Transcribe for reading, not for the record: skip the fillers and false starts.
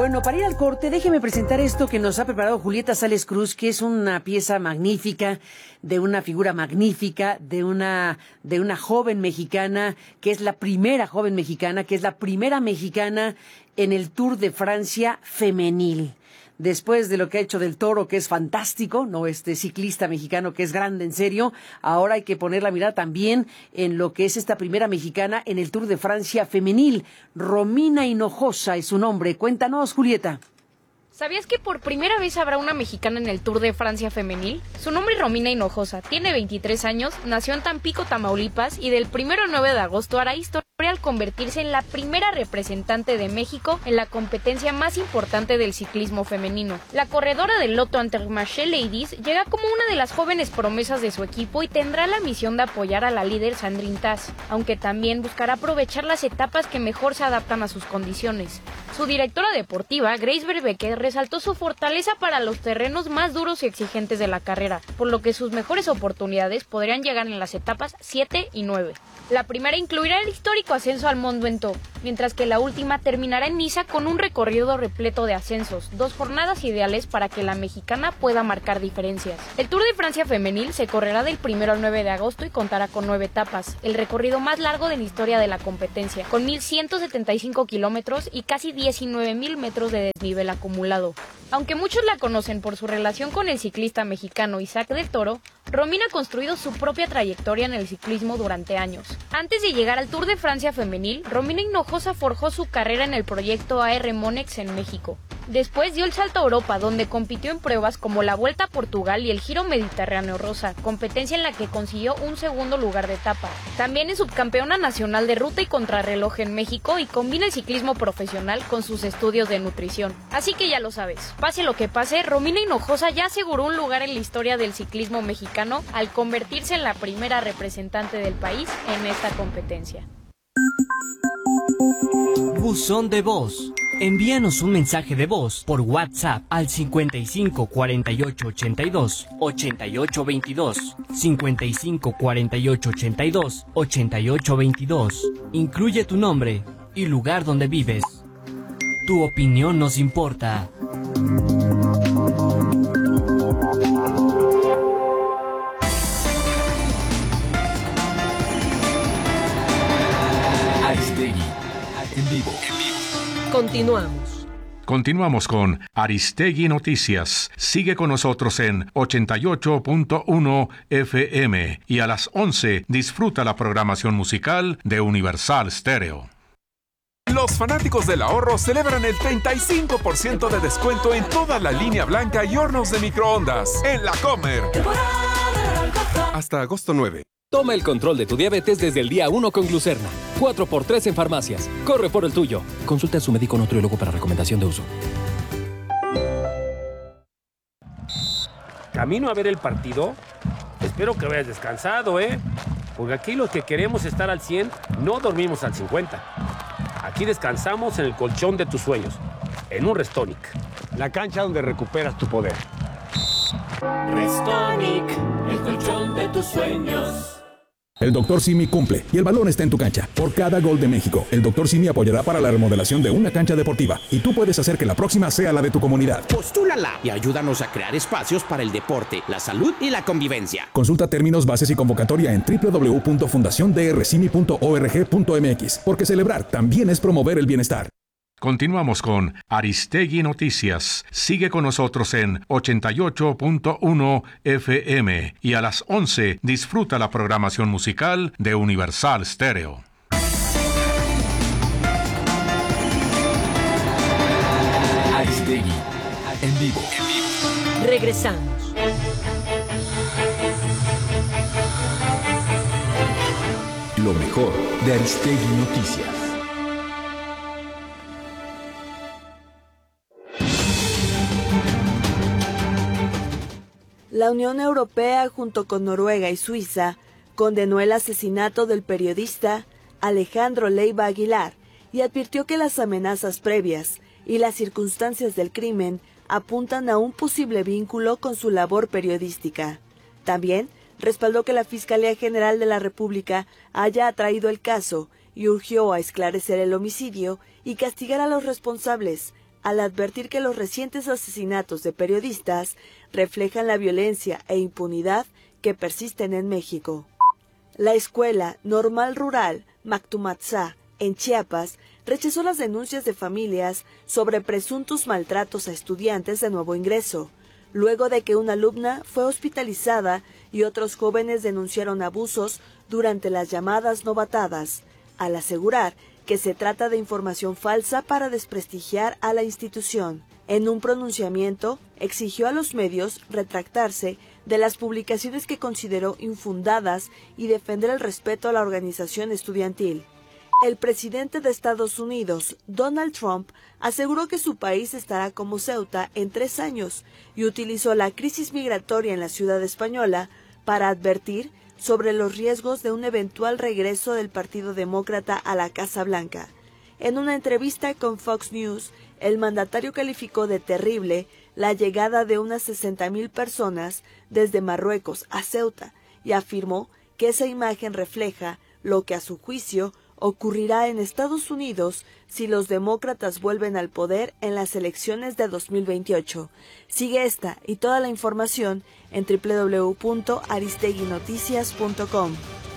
Bueno, para ir al corte, déjeme presentar esto que nos ha preparado Julieta Sales Cruz, que es una pieza magnífica, de una figura magnífica, de una joven mexicana, que es la primera joven mexicana, que es la primera mexicana en el Tour de Francia femenil. Después de lo que ha hecho Del Toro, que es fantástico, ¿no? Este ciclista mexicano que es grande, en serio, ahora hay que poner la mirada también en lo que es esta primera mexicana en el Tour de Francia femenil. Romina Hinojosa es su nombre. Cuéntanos, Julieta. ¿Sabías que por primera vez habrá una mexicana en el Tour de Francia femenil? Su nombre es Romina Hinojosa, tiene 23 años, nació en Tampico, Tamaulipas, y del 1 al 9 de agosto hará historia al convertirse en la primera representante de México en la competencia más importante del ciclismo femenino. La corredora del Lotto Intermarché Ladies llega como una de las jóvenes promesas de su equipo y tendrá la misión de apoyar a la líder Sandrine Taz, aunque también buscará aprovechar las etapas que mejor se adaptan a sus condiciones. Su directora deportiva, Grace Verbeeck, resaltó su fortaleza para los terrenos más duros y exigentes de la carrera, por lo que sus mejores oportunidades podrían llegar en las etapas 7 y 9. La primera incluirá el histórico ascenso al Mont Ventoux, mientras que la última terminará en Niza con un recorrido repleto de ascensos, 2 jornadas ideales para que la mexicana pueda marcar diferencias. El Tour de Francia femenil se correrá del 1 al 9 de agosto y contará con 9 etapas, el recorrido más largo de la historia de la competencia, con 1,175 kilómetros y casi 19,000 metros de desnivel acumulado. Aunque muchos la conocen por su relación con el ciclista mexicano Isaac Del Toro, Romina ha construido su propia trayectoria en el ciclismo durante años. Antes de llegar al Tour de Francia femenil, Romina Hinojosa forjó su carrera en el proyecto AR Monex en México. Después dio el salto a Europa, donde compitió en pruebas como la Vuelta a Portugal y el Giro Mediterráneo Rosa, competencia en la que consiguió un segundo lugar de etapa. También es subcampeona nacional de ruta y contrarreloj en México y combina el ciclismo profesional con sus estudios de nutrición. Así que ya lo sabes, pase lo que pase, Romina Hinojosa ya aseguró un lugar en la historia del ciclismo mexicano al convertirse en la primera representante del país en esta competencia. Buzón de voz. Envíanos un mensaje de voz por WhatsApp al 55 48 82 88 22, 55 48 82 88 22. Incluye tu nombre y lugar donde vives. Tu opinión nos importa. Aristegui, en vivo. Continuamos con Aristegui Noticias. Sigue con nosotros en 88.1 FM y a las 11 disfruta la programación musical de Universal Stereo. Los fanáticos del ahorro celebran el 35% de descuento en toda la línea blanca y hornos de microondas en La Comer. Hasta agosto 9. Toma el control de tu diabetes desde el día 1 con Glucerna. 4x3 en farmacias. Corre por el tuyo. Consulta a su médico nutriólogo para recomendación de uso. ¿Camino a ver el partido? Espero que vayas descansado, ¿eh? Porque aquí los que queremos estar al 100 no dormimos al 50. Aquí descansamos en el colchón de tus sueños, en un Restonic. La cancha donde recuperas tu poder. Restonic, el colchón de tus sueños. El Dr. Simi cumple y el balón está en tu cancha. Por cada gol de México, el Dr. Simi apoyará para la remodelación de una cancha deportiva y tú puedes hacer que la próxima sea la de tu comunidad. Postúlala y ayúdanos a crear espacios para el deporte, la salud y la convivencia. Consulta términos, bases y convocatoria en www.fundaciondrsimi.org.mx, porque celebrar también es promover el bienestar. Continuamos con Aristegui Noticias. Sigue con nosotros en 88.1 FM y a las 11 disfruta la programación musical de Universal Stereo. Aristegui, en vivo. Regresamos. Lo mejor de Aristegui Noticias. La Unión Europea, junto con Noruega y Suiza, condenó el asesinato del periodista Alejandro Leiva Aguilar y advirtió que las amenazas previas y las circunstancias del crimen apuntan a un posible vínculo con su labor periodística. También respaldó que la Fiscalía General de la República haya atraído el caso y urgió a esclarecer el homicidio y castigar a los responsables, al advertir que los recientes asesinatos de periodistas reflejan la violencia e impunidad que persisten en México. La Escuela Normal Rural Mactumatzá, en Chiapas, rechazó las denuncias de familias sobre presuntos maltratos a estudiantes de nuevo ingreso, luego de que una alumna fue hospitalizada y otros jóvenes denunciaron abusos durante las llamadas novatadas, al asegurar que se trata de información falsa para desprestigiar a la institución. En un pronunciamiento, exigió a los medios retractarse de las publicaciones que consideró infundadas y defender el respeto a la organización estudiantil. El presidente de Estados Unidos, Donald Trump, aseguró que su país estará como Ceuta en 3 años y utilizó la crisis migratoria en la ciudad española para advertir sobre los riesgos de un eventual regreso del Partido Demócrata a la Casa Blanca. En una entrevista con Fox News, el mandatario calificó de terrible la llegada de unas 60,000 personas desde Marruecos a Ceuta y afirmó que esa imagen refleja lo que a su juicio ocurrirá en Estados Unidos si los demócratas vuelven al poder en las elecciones de 2028. Sigue esta y toda la información en www.aristeguinoticias.com.